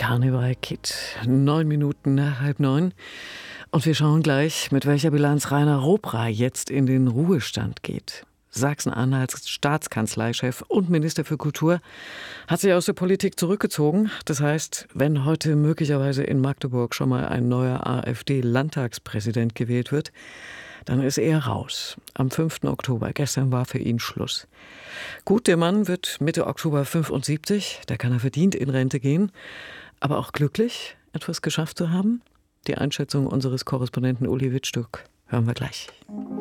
Karneval Kid. 9 Minuten nach 8:30. Und wir schauen gleich, mit welcher Bilanz Rainer Robra jetzt in den Ruhestand geht. Sachsen-Anhalts Staatskanzleichef und Minister für Kultur hat sich aus der Politik zurückgezogen. Das heißt, wenn heute möglicherweise in Magdeburg schon mal ein neuer AfD-Landtagspräsident gewählt wird, dann ist er raus. Am 5. Oktober, gestern war für ihn Schluss. Gut, der Mann wird Mitte Oktober 75, da kann er verdient in Rente gehen, aber auch glücklich, etwas geschafft zu haben? Die Einschätzung unseres Korrespondenten Uli Wittstuck hören wir gleich.